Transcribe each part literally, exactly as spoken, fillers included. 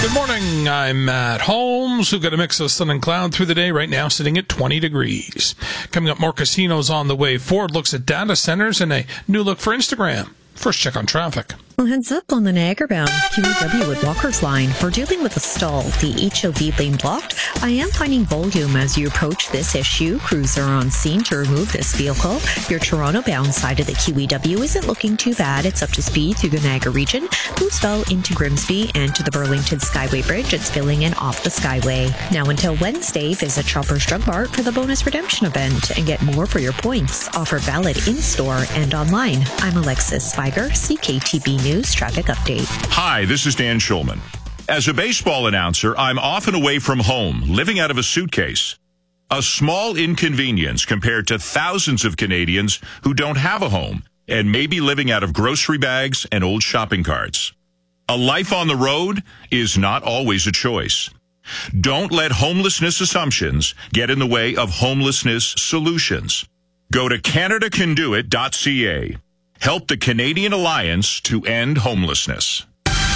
Good morning, I'm Matt Holmes. We've got a mix of sun and cloud through the day, right now sitting at twenty degrees. Coming up, more casinos on the way. Ford looks at data centers and a new look for Instagram. First check on traffic. Well, heads up on the Niagara-bound Q E W at Walker's Line. We're dealing with a stall. The H O V lane blocked. I am finding volume as you approach this issue. Crews are on scene to remove this vehicle. Your Toronto-bound side of the Q E W isn't looking too bad. It's up to speed through the Niagara region. Moves well into Grimsby and to the Burlington Skyway Bridge. It's filling in off the Skyway. Now until Wednesday, visit Shoppers Drug Mart for the bonus redemption event and get more for your points. Offer valid in-store and online. I'm Alexis Spiger, C K T B News Traffic Update. Hi, this is Dan Schulman. As a baseball announcer, I'm often away from home, living out of a suitcase. A small inconvenience compared to thousands of Canadians who don't have a home and may be living out of grocery bags and old shopping carts. A life on the road is not always a choice. Don't let homelessness assumptions get in the way of homelessness solutions. Go to canada can do it dot c a. Help the Canadian Alliance to end homelessness.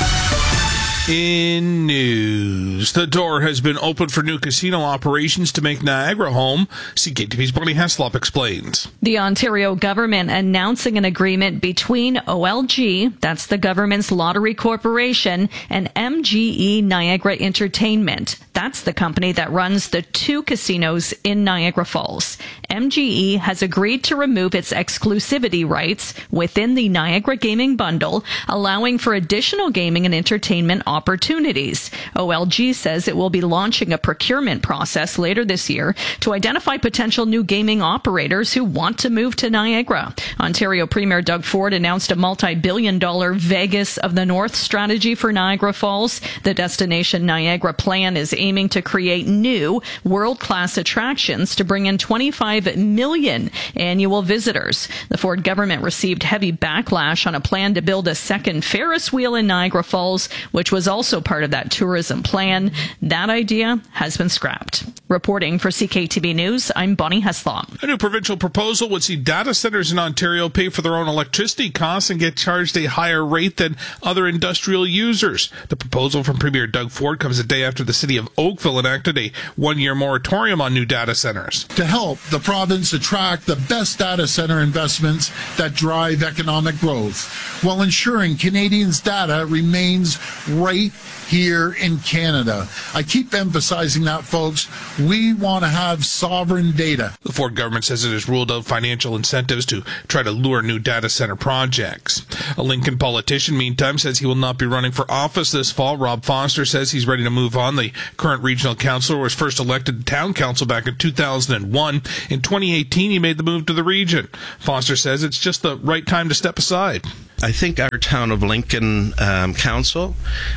In news, the door has been opened for new casino operations to make Niagara home. C K T V's Bernie Heslop explains. The Ontario government announcing an agreement between O L G, that's the government's lottery corporation, and M G E Niagara Entertainment. That's the company that runs the two casinos in Niagara Falls. M G E has agreed to remove its exclusivity rights within the Niagara Gaming Bundle, allowing for additional gaming and entertainment opportunities. O L G says it will be launching a procurement process later this year to identify potential new gaming operators who want to move to Niagara. Ontario Premier Doug Ford announced a multi-billion dollar Vegas of the North strategy for Niagara Falls. The Destination Niagara plan is aiming to create new world-class attractions to bring in twenty-five million annual visitors. The Ford government received heavy backlash on a plan to build a second Ferris wheel in Niagara Falls, which was also part of that tourism plan. That idea has been scrapped. Reporting for C K T B News, I'm Bonnie Heslop. A new provincial proposal would see data centers in Ontario pay for their own electricity costs and get charged a higher rate than other industrial users. The proposal from Premier Doug Ford comes a day after the city of Oakville enacted a one-year moratorium on new data centers. To help the province attract the best data center investments that drive economic growth, while ensuring Canadians' data remains right here in Canada. I keep emphasizing that, folks. We want to have sovereign data. The Ford government says it has ruled out financial incentives to try to lure new data center projects. A Lincoln politician, meantime, says he will not be running for office this fall. Rob Foster says he's ready to move on. The current regional councillor was first elected to town council back in two thousand one. In twenty eighteen, he made the move to the region. Foster says it's just the right time to step aside. I think our town of Lincoln um, council,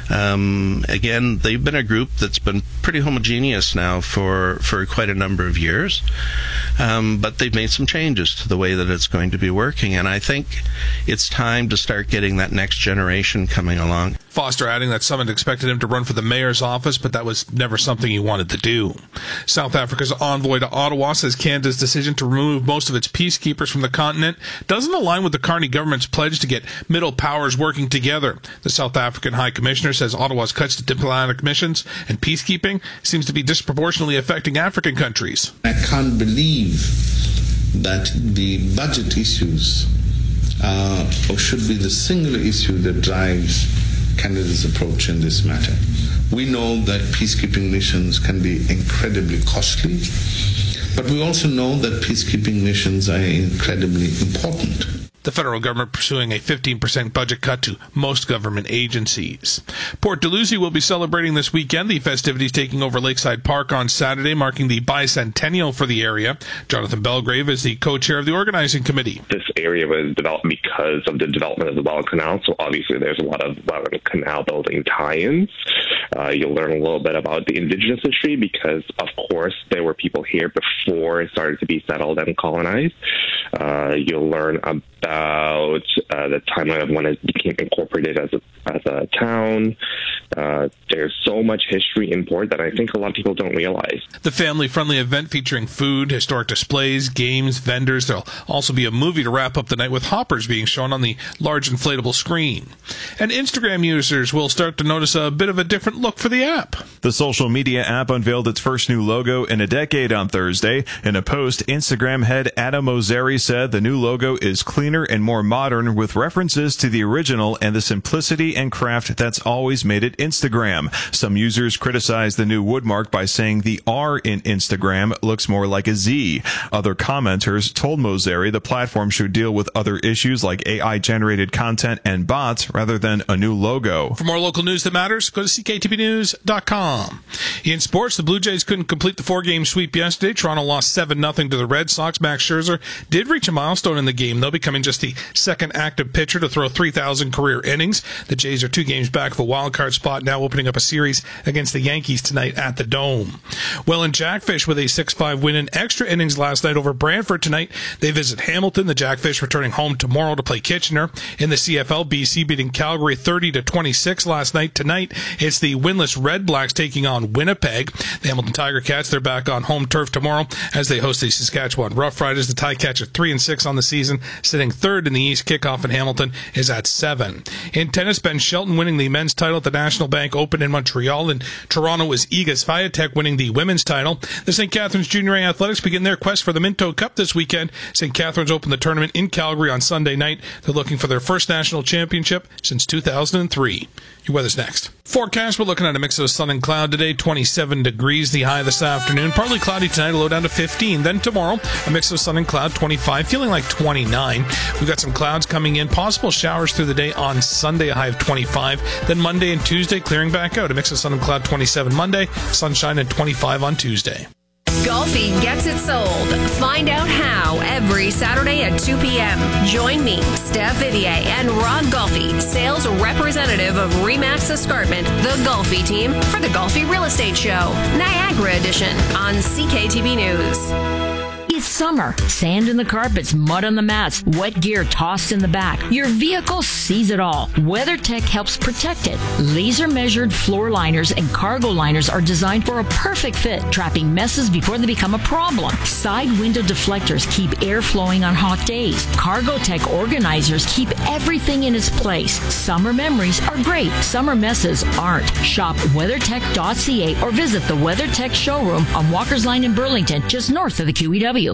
um, again, they've been a group that's been pretty homogeneous now for, for quite a number of years, um, but they've made some changes to the way that it's going to be working, and I think it's time to start getting that next generation coming along. Foster adding that some had expected him to run for the mayor's office, but that was never something he wanted to do. South Africa's envoy to Ottawa says Canada's decision to remove most of its peacekeepers from the continent doesn't align with the Carney government's pledge to get middle powers working together. The South African High Commissioner says Ottawa's cuts to diplomatic missions and peacekeeping seems to be disproportionately affecting African countries. I can't believe that the budget issues uh, or should be the single issue that drives Canada's approach in this matter. We know that peacekeeping missions can be incredibly costly, but we also know that peacekeeping missions are incredibly important. The federal government pursuing a fifteen percent budget cut to most government agencies. Port Dalhousie will be celebrating this weekend. The festivities taking over Lakeside Park on Saturday, marking the bicentennial for the area. Jonathan Belgrave is the co-chair of the organizing committee. This area was developed because of the development of the Welland Canal, so obviously there's a lot of Welland Canal building tie-ins. Uh, you'll learn a little bit about the Indigenous history because, of course, there were people here before it started to be settled and colonized. Uh, you'll learn about uh, the timeline of when it became incorporated as a, as a town. Uh, there's so much history in Port that I think a lot of people don't realize. The family-friendly event featuring food, historic displays, games, vendors. There'll also be a movie to wrap up the night with hoppers being shown on the large inflatable screen. And Instagram users will start to notice a bit of a different look for the app. The social media app unveiled its first new logo in a decade on Thursday. In a post, Instagram head Adam Mosseri said the new logo is cleaner and more modern, with references to the original and the simplicity and craft that's always made it Instagram. Some users criticized the new woodmark by saying the R in Instagram looks more like a Z. Other commenters told Mosseri the platform should deal with other issues like A I-generated content and bots rather than a new logo. For more local news that matters, go to C K T B news dot com. In sports, the Blue Jays couldn't complete the four-game sweep yesterday. Toronto lost seven nothing to the Red Sox. Max Scherzer did reach a milestone in the game, though, becoming just the second active pitcher to throw three thousand career innings. The Jays are two games back of a wild card spot, now opening up a series against the Yankees tonight at the Dome. Well, in Jackfish with a six five win in extra innings last night over Brantford tonight, they visit Hamilton. The Jackfish returning home tomorrow to play Kitchener. In the C F L, B C beating Calgary thirty to twenty-six last night. Tonight, it's the winless Red Blacks taking on Winnipeg. The Hamilton Tiger Cats, they're back on home turf tomorrow as they host the Saskatchewan Roughriders. The Ticats are three and six on the season, sitting third in the East. Kickoff in Hamilton is at seven. In tennis, Ben Shelton winning the men's title at the National Bank Open in Montreal. In Toronto is Iga Swiatek winning the women's title. The Saint Catharines Junior A Athletics begin their quest for the Minto Cup this weekend. Saint Catharines open the tournament in Calgary on Sunday night. They're looking for their first national championship since two thousand three. Your weather's next. Forecast, we're looking at a mix of sun and cloud today, twenty-seven degrees the high this afternoon. Partly cloudy tonight, a low down to fifteen. Then tomorrow, a mix of sun and cloud, twenty-five, feeling like twenty-nine. We've got some clouds coming in, possible showers through the day on Sunday, a high of twenty-five. Then Monday and Tuesday, clearing back out. A mix of sun and cloud, twenty-seven Monday, sunshine and twenty-five on Tuesday. Golfi gets it sold. Find out how every Saturday at two p.m. Join me, Steph Vivier, and Rod Golfi, sales representative of Remax Escarpment, the Golfi team, for the Golfi Real Estate Show, Niagara Edition, on C K T B News. It's summer. Sand in the carpets, mud on the mats, wet gear tossed in the back. Your vehicle sees it all. WeatherTech helps protect it. Laser-measured floor liners and cargo liners are designed for a perfect fit, trapping messes before they become a problem. Side window deflectors keep air flowing on hot days. Cargotech organizers keep everything in its place. Summer memories are great. Summer messes aren't. Shop weathertech dot c a or visit the WeatherTech showroom on Walker's Line in Burlington, just north of the Q E W.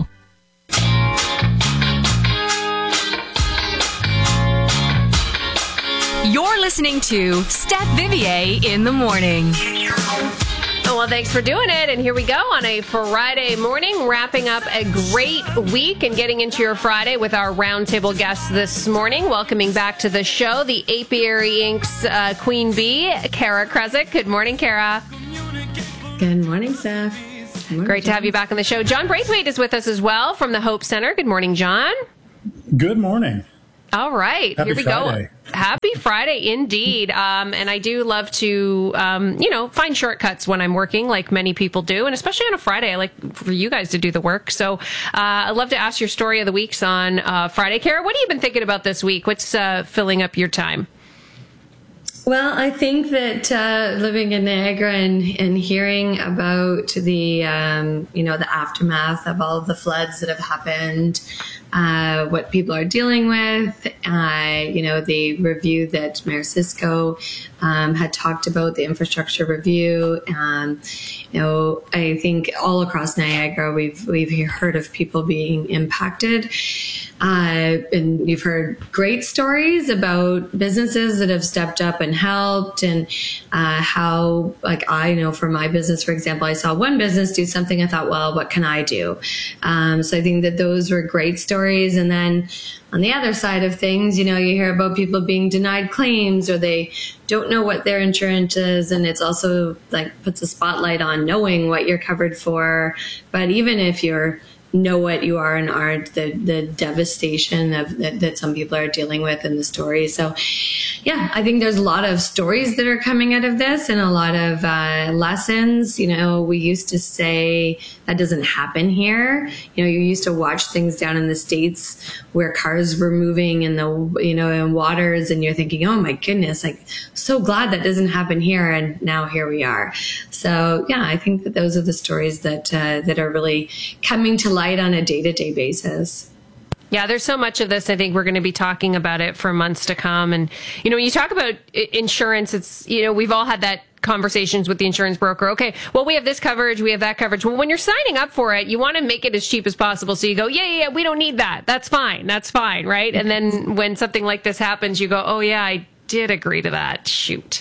You're listening to Steph Vivier in the morning. Well, thanks for doing it. And here we go on a Friday morning, wrapping up a great week and getting into your Friday with our roundtable guests this morning. Welcoming back to the show, the Apiary Incorporated's uh, Queen Bee, Kara Kresik. Good morning, Kara. Good morning, Steph. Good morning, Great to have you back on the show. John Braithwaite is with us as well from the Hope Center. Good morning, John. Good morning. All right, Happy here we Friday. go. Happy Friday, indeed. Um, and I do love to, um, you know, find shortcuts when I'm working, like many people do, and especially on a Friday. I like for you guys to do the work. So uh, I'd love to ask your story of the weeks on uh, Friday. Kara, what have you been thinking about this week? What's uh, filling up your time? Well, I think that uh, living in Niagara and, and hearing about the, um, you know, the aftermath of all of the floods that have happened, uh, what people are dealing with, uh, you know, the review that Mayor Cisco um, had talked about, the infrastructure review. Um, you know, I think all across Niagara, we've we've heard of people being impacted. Uh, and you've heard great stories about businesses that have stepped up and helped, and uh, how, like, I know for my business, for example, I saw one business do something. I thought, well, what can I do? Um, so I think that those were great stories. And then on the other side of things, you know, you hear about people being denied claims, or they don't know what their insurance is. And it's also like puts a spotlight on knowing what you're covered for. But even if you're know what you are and aren't, the the devastation of that, that some people are dealing with in the story. So yeah, I think there's a lot of stories that are coming out of this and a lot of uh, lessons. You know, we used to say that doesn't happen here. You know, you used to watch things down in the States where cars were moving in the, you know, in waters, and you're thinking, oh my goodness, like, so glad that doesn't happen here. And now here we are. So yeah, I think that those are the stories that uh, that are really coming to light on a day-to-day basis. Yeah, there's so much of this. I think we're going to be talking about it for months to come. And, you know, when you talk about insurance, it's, you know, we've all had that conversations with the insurance broker. Okay, well, we have this coverage, we have that coverage. Well, when you're signing up for it, you want to make it as cheap as possible. So you go, yeah, yeah, yeah, we don't need that. That's fine. That's fine. Right. And then when something like this happens, you go, oh, yeah, I did agree to that. Shoot.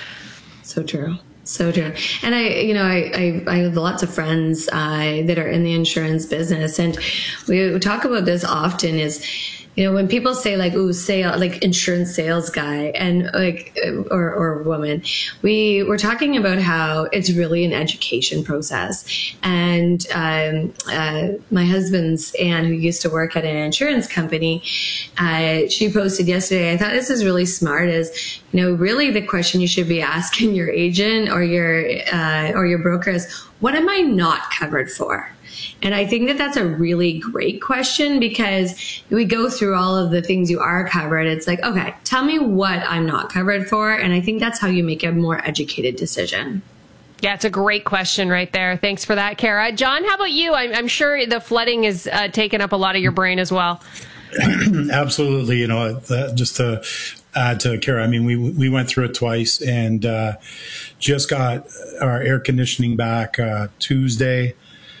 So true. So true. And I, you know, I, I, I have lots of friends uh, that are in the insurance business, and we talk about this often is, you know, when people say like, ooh, sale, like insurance sales guy, and like, or, or woman, we were talking about how it's really an education process. And um, uh, my husband's aunt, who used to work at an insurance company, uh, she posted yesterday, I thought this is really smart, is, you know, really the question you should be asking your agent or your, uh, or your broker is, what am I not covered for? And I think that that's a really great question, because we go through all of the things you are covered. It's like, okay, tell me what I'm not covered for. And I think that's how you make a more educated decision. Yeah, it's a great question right there. Thanks for that, Kara. John, how about you? I'm, I'm sure the flooding has uh, taken up a lot of your brain as well. Absolutely. You know, uh, just to add to Kara, I mean, we we went through it twice, and uh, just got our air conditioning back uh, Tuesday.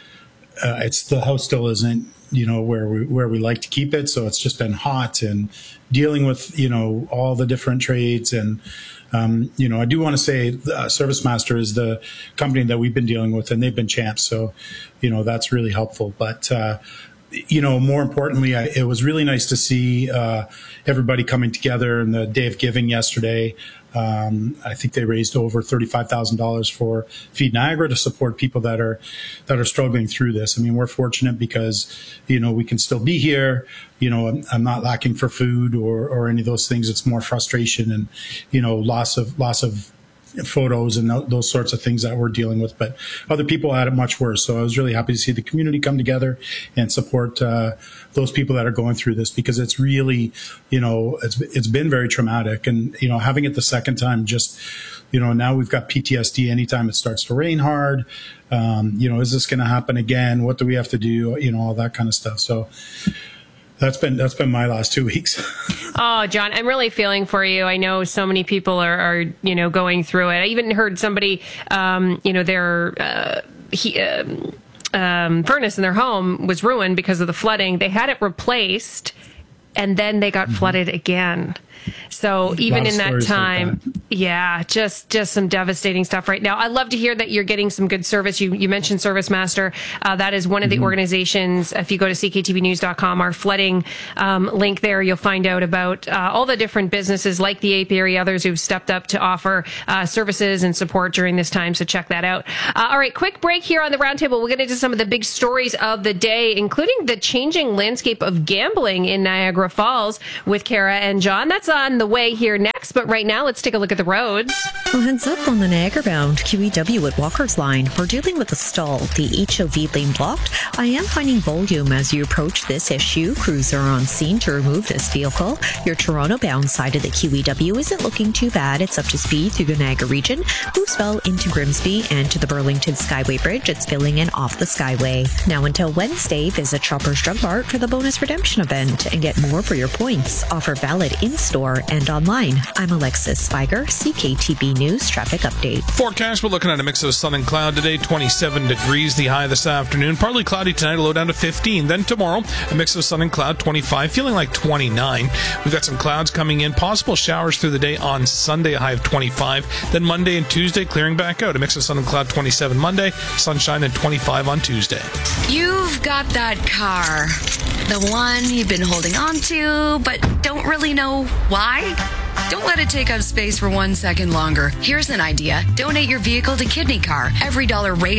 Uh, it's the house still isn't, you know, where we where we like to keep it, so it's just been hot and dealing with, you know, all the different trades. And um, you know, I do want to say uh, ServiceMaster is the company that we've been dealing with, and they've been champs, so you know that's really helpful. But uh, you know, more importantly, I, it was really nice to see uh, everybody coming together in the Day of Giving yesterday. Um, I think they raised over thirty-five thousand dollars for Feed Niagara to support people that are that are struggling through this. I mean, we're fortunate because, you know, we can still be here. You know, I'm, I'm not lacking for food or, or any of those things. It's more frustration and, you know, loss of loss of photos and those sorts of things that we're dealing with. But other people had it much worse. So I was really happy to see the community come together and support uh, those people that are going through this, because it's really, you know, it's it's been very traumatic. And, you know, having it the second time, just, you know, now we've got P T S D anytime it starts to rain hard. Um, you know, is this going to happen again? What do we have to do? You know, all that kind of stuff. So That's been that's been my last two weeks. Oh, John, I'm really feeling for you. I know so many people are, are you know, going through it. I even heard somebody, um, you know, their uh, he, um, um, furnace in their home was ruined because of the flooding. They had it replaced, and then they got mm-hmm. flooded again. So even in that time, like that. yeah, just just some devastating stuff right now. I'd love to hear that you're getting some good service. You you mentioned ServiceMaster. Uh, that is one of the mm-hmm. organizations. If you go to c k t v news dot com, our flooding um, link there, you'll find out about uh, all the different businesses like the Apiary, others who've stepped up to offer uh, services and support during this time. So check that out. Uh, all right, quick break here on the Roundtable. We'll get into some of the big stories of the day, including the changing landscape of gambling in Niagara Falls with Kara and John. That's on the way here next, but right now let's take a look at the roads. Well, heads up on the Niagara-bound Q E W at Walker's Line. We're dealing with a stall, the H O V lane blocked. I am finding volume as you approach this issue. Crews are on scene to remove this vehicle. Your Toronto-bound side of the Q E W isn't looking too bad. It's up to speed through the Niagara region. Mooseville into Grimsby and to the Burlington Skyway Bridge. It's filling in off the Skyway. Now until Wednesday, visit Shoppers Drug Mart for the bonus redemption event and get more for your points. Offer valid in-store and online. I'm Alexis Spiger, C K T B News Traffic Update. Forecast, we're looking at a mix of sun and cloud today, twenty-seven degrees, the high this afternoon. Partly cloudy tonight, a low down to fifteen. Then tomorrow, a mix of sun and cloud, twenty-five, feeling like twenty-nine. We've got some clouds coming in, possible showers through the day on Sunday, a high of twenty-five. Then Monday and Tuesday, clearing back out. A mix of sun and cloud, twenty-seven Monday, sunshine and twenty-five on Tuesday. You've got that car, the one you've been holding on to, but don't really know why? Don't let it take up space for one second longer. Here's an idea. Donate your vehicle to Kidney Car. Every dollar raised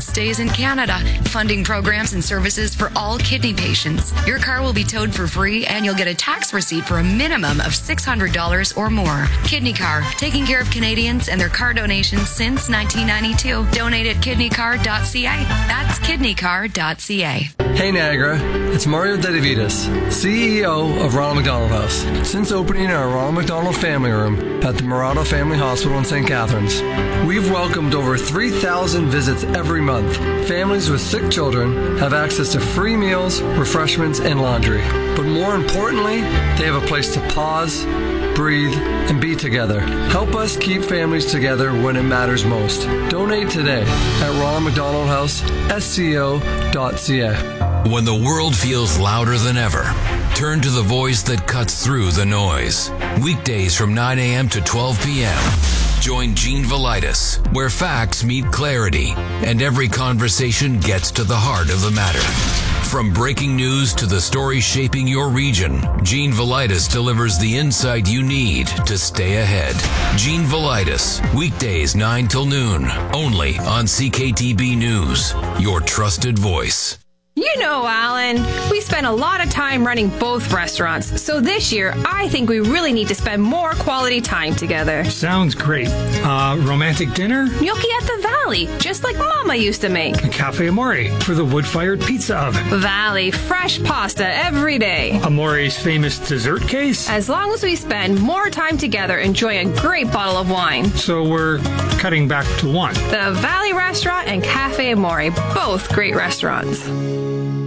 stays in Canada, funding programs and services for all kidney patients. Your car will be towed for free, and you'll get a tax receipt for a minimum of six hundred dollars or more. Kidney Car, taking care of Canadians and their car donations since nineteen ninety-two. Donate at kidney car dot c a. That's kidney car dot c a. Hey Niagara, it's Mario Dedivitas, C E O of Ronald McDonald House. Since opening our Ronald McDonald Family Room at the Murado Family Hospital in Saint Catharines, we've welcomed over three thousand visits every month. Families with sick children have access to free meals, refreshments, and laundry. But more importantly, they have a place to pause, breathe, and be together. Help us keep families together when it matters most. Donate today at Ronald McDonald House, S C O dot C A. When the world feels louder than ever, turn to the voice that cuts through the noise. Weekdays from nine a.m. to twelve p.m. Join Gene Velitis, where facts meet clarity and every conversation gets to the heart of the matter. From breaking news to the story shaping your region, Gene Velitis delivers the insight you need to stay ahead. Gene Velitis, weekdays nine till noon, only on C K T B News, your trusted voice. You know, Alan, we spend a lot of time running both restaurants, so this year I think we really need to spend more quality time together. Sounds great. Uh, romantic dinner? Gnocchi at the Valley, just like Mama used to make. A Cafe Amore for the wood-fired pizza oven. Valley, fresh pasta every day. Amore's famous dessert case? As long as we spend more time together enjoying a great bottle of wine. So we're cutting back to one. The Valley Restaurant and Cafe Amore, both great restaurants.